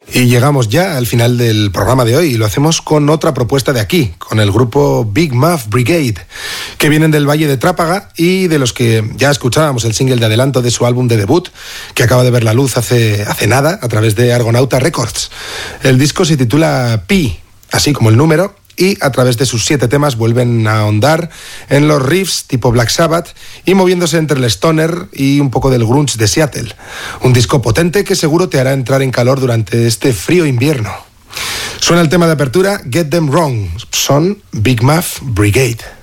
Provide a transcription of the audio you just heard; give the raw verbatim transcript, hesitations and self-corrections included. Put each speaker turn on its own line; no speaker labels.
Y llegamos ya al final del programa de hoy y lo hacemos con otra propuesta de aquí, con el grupo Big Muff Brigade, que vienen del Valle de Trápaga y de los que ya escuchábamos el single de adelanto de su álbum de debut, que acaba de ver la luz hace, hace nada a través de Argonauta Records. El disco se titula Pi, así como el número, y a través de sus siete temas vuelven a ahondar en los riffs tipo Black Sabbath y moviéndose entre el stoner y un poco del grunge de Seattle. Un disco potente que seguro te hará entrar en calor durante este frío invierno. Suena el tema de apertura Get Them Wrong. Son Big Muff Brigade.